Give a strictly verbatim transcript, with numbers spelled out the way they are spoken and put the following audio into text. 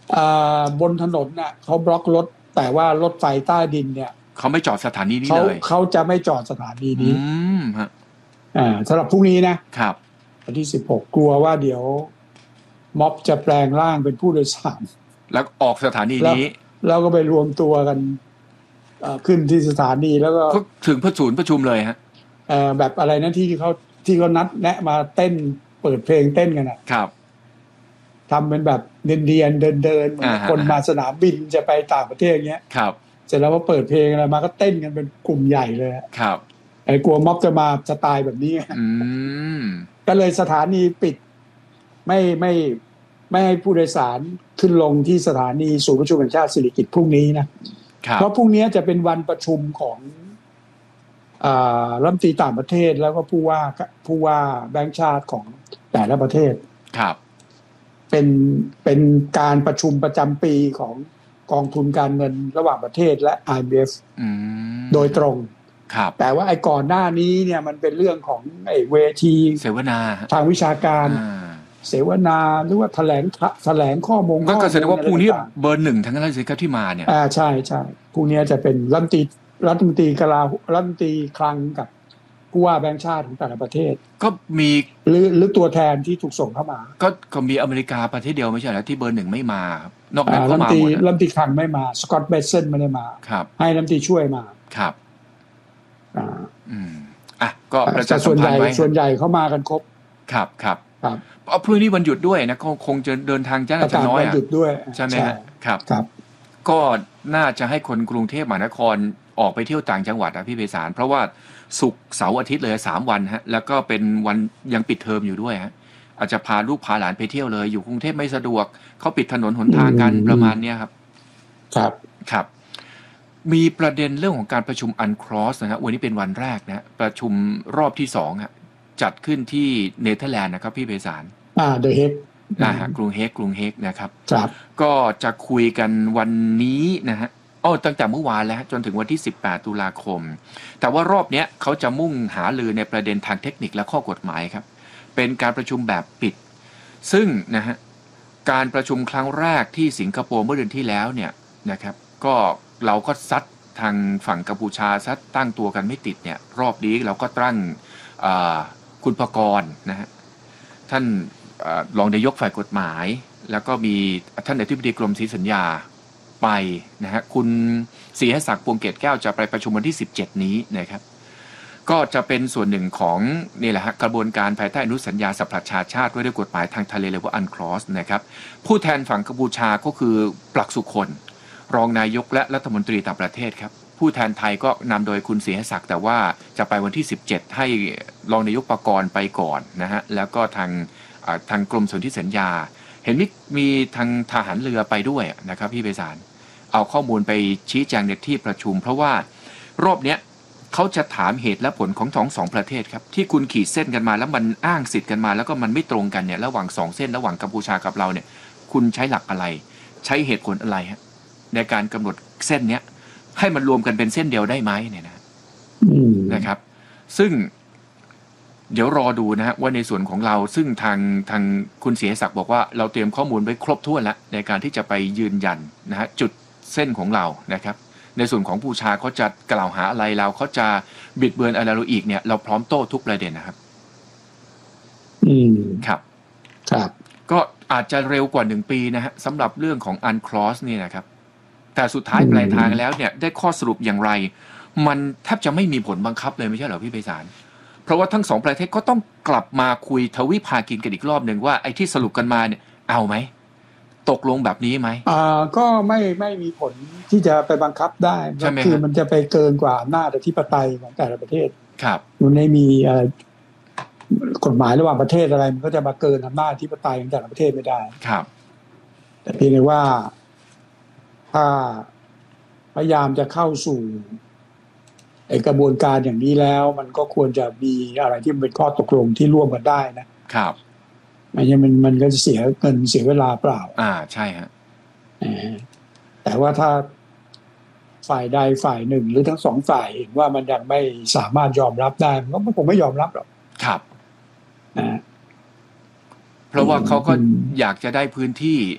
อ่าบนถนนน่ะเขาบล็อกรถแต่ว่ารถไฟใต้ดินเนี่ยเขาไม่จอดสถานีนี้เขาเลยเขาจะไม่จอดสถานีอืนี้มฮะอ่าสำหรับพรุ่งนี้นะครับวันที่สิบหกกลัวว่าเดี๋ยวม็อบจะแปลงร่างเป็นผู้โดยสารแล้วออกสถานีแล้วนี้แล้วก็ไปรวมตัวกันเอ่อขึ้นที่สถานีแล้วก็ก็ถึงพศูนย์ประชุมเลยฮะเอ่อแบบอะไรนะที่เขาที่เขานัดแนะมาเต้นเปิดเพลงเต้นกันอ่ะครับทำเป็นแบบเดียนๆเดินๆเหมือนอ่าฮะคนมาอ่าฮะสนามบินจะไปต่างประเทศอย่างเงี้ยครับเสร็จแล้วพอเปิดเพลงอะไรมาก็เต้นกันเป็นกลุ่มใหญ่เลยอะครับไอ้กลัวม็อบจะมาสไตล์แบบนี้อืมก็เลยสถานีปิดไม่ไม่ไม่ให้ผู้โดยสารขึ้นลงที่สถานีศูนย์ประชุมแห่งชาติสิริกิติ์พรุ่งนี้นะครับเพราะพรุ่งนี้จะเป็นวันประชุมของอ่ารัฐมนตรีต่างประเทศแล้วก็ผู้ว่าผู้ว่าแบงก์ชาติของแต่ละประเทศครับเป็นเป็นการประชุมประจำปีของกองทุนการเงินระหว่างประเทศและ ไอ เอ็ม เอฟอืมโดยตรงครับแต่ว่าไอ้ก่อนหน้านี้เนี่ยมันเป็นเรื่องของไอ้เวทีเสวนาทางวิชาการอ่าเสวนาหรือว่าแถลงแถลงข้อมูลก็แสดงว่าพรุ่งนี้อะไรต่างเบอร์หนึ่งทั้งนั้นเลยสิครับที่มาเนี่ยๆอ่าใช่ใช่พรุ่งนี้จะเป็นรัฐมนตรีรัฐมนตรีกลารัฐมนตรีคลังกับผู้ว่าแบงก์ชาติของแต่ละประเทศก็มีหรือหรือตัวแทนที่ถูกส่งเข้ามาก็ก็มีอเมริกาประเทศเดียวไม่ใช่เหรอที่เบอร์หนึ่งไม่มาครับนอกอ่านั้นรัฐมนตรีเขามาหมดรัฐมนตรีคลังไม่มาสกอตต์เบเซนไม่ได้มาครับให้รัฐมนตรีช่วยมาครับอ่าอืมอ่ะก็ประชาแต่ส่วนใหญ่สัมพันธ์ไว้ส่วนใหญ่เขามากันครบครับครับครับเพราะพรุ่งนี้วันหยุดด้วยนะคงจะเดินทางจะน่าจะน้อยอ่ะหยุดด้วยใช่ไหมฮะครับครับก็น่าจะให้คนกรุงเทพมหานครออกไปเที่ยวต่างจังหวัดนะพี่ไพศาลเพราะว่าศุกร์เสาร์อาทิตย์เลยสามวันฮะแล้วก็เป็นวันยังปิดเทอมอยู่ด้วยฮะอาจจะพาลูกพาหลานไปเที่ยวเลยอยู่กรุงเทพไม่สะดวกเขาปิดถนนหนทางกันประมาณนี้ครับครับครับมีประเด็นเรื่องของการประชุมอันครอสนะฮะวันนี้เป็นวันแรกนะประชุมรอบที่สองฮะจัดขึ้นที่เนเธอร์แลนด์นะครับพี่ไพศาลอ่าเดอะเฮกนะฮะกรุงเฮกกรุงเฮกนะครับครับก็จะคุยกันวันนี้นะฮะอ้อตั้งแต่เมื่อวานแล้วจนถึงวันที่สิบแปดตุลาคมแต่ว่ารอบเนี้ยเขาจะมุ่งหาลือในประเด็นทางเทคนิคและข้อกฎหมายครับเป็นการประชุมแบบปิดซึ่งนะฮะการประชุมครั้งแรกที่สิงคโปร์เมื่อเดือนที่แล้วเนี่ยนะครับก็เราก็ซัดทางฝั่งกัมพูชาซัดตั้งตัวกันไม่ติดเนี่ยรอบนี้เราก็ตั้งคุณปกรณ์นะฮะท่านรองนายกฝ่ายกฎหมายแล้วก็มีท่านอธิบดีกรมศรีสัญญาไปนะฮะคุณศรีหศักดิ์พวงเกตแก้วจะไปประชุมวันที่สิบเจ็ดนี้นะครับก็จะเป็นส่วนหนึ่งของนี่แหละฮะกระบวนการภายใต้อนุสัญญาสหประชาชาติว่าด้วยกฎหมายทางทะเลหรือว่าอันคลอสนะครับผู้แทนฝั่งกัมพูชาก็คือปลักสุคนรองนายกและรัฐมนตรีต่างประเทศครับผู้แทนไทยก็นำโดยคุณศรีหศักดิ์แต่ว่าจะไปวันที่สิบเจ็ดให้รองนายกปกรณ์ไปก่อนนะฮะแล้วก็ทางทางกรมสนธิสัญญาเห็นมีมีทางทหารเรือไปด้วยนะครับพี่ไพศาลเอาข้อมูลไปชี้แจงในที่ประชุมเพราะว่ารอบเนี้ยเขาจะถามเหตุและผลของท้องสองประเทศครับที่คุณขีดเส้นกันมาแล้วมันอ้างสิทธิ์กันมาแล้วก็มันไม่ตรงกันเนี่ยระหว่างสองเส้นระหว่างกัมพูชากับเราเนี่ยคุณใช้หลักอะไรใช้เหตุผลอะไรฮะในการกำหนดเส้นเนี้ยให้มันรวมกันเป็นเส้นเดียวได้ไหมเนี่ยนะนะครับซึ่งเดี๋ยวรอดูนะฮะว่าในส่วนของเราซึ่งทางทางคุณศรีศักดิ์บอกว่าเราเตรียมข้อมูลไว้ครบถ้วนแล้วในการที่จะไปยืนยันนะฮะจุดเส้นของเรานะครับในส่วนของผู้ชาเขาจะกล่าวหาอะไรเราเขาจะบิดเบือนอะไรเราอีกเนี่ยเราพร้อมโต้ทุกประเด็นนะครับอืมครับครับก็อาจจะเร็วกว่าหนึ่งปีนะฮะสำหรับเรื่องของอันคลอสนี่นะครับแต่สุดท้ายปลายทางแล้วเนี่ยได้ข้อสรุปอย่างไรมันแทบจะไม่มีผลบังคับเลยไม่ใช่เหรอพี่ไพศาลเพราะว่าทั้งสองประเทศก็ต้องกลับมาคุยทวิภาคีกันอีกรอบหนึ่งว่าไอ้ที่สรุปกันมาเนี่ยเอาไหมตกลงแบบนี้ไหมอ่าก็ไม่ไม่มีผลที่จะไปบังคับได้คือมันจะไปเกินกว่าอำนาจอธิปไตยของแต่ละประเทศครับมันไม่มีอะไรกฎหมายระหว่างประเทศอะไรมันก็จะมาเกินอำนาจอธิปไตยของแต่ละประเทศไม่ได้ครับแต่เพียงแต่ว่าถ้าพยายามจะเข้าสู่ไอกระบวนการอย่างนี้แล้วมันก็ควรจะมีอะไรที่เป็นข้อตกลงที่ร่วมกันได้นะครับไม่ใช่มันมันก็จะเสียเงินเสียเวลาเปล่าอ่าใช่ฮะแต่ว่าถ้าฝ่ายใดฝ่ายหนึ่งหรือทั้งสองฝ่ายเห็นว่ามันยังไม่สามารถยอมรับได้มันก็คงไม่ยอมรับหรอกครับเพราะว่าเขาก็อยากจะได้พื้นที่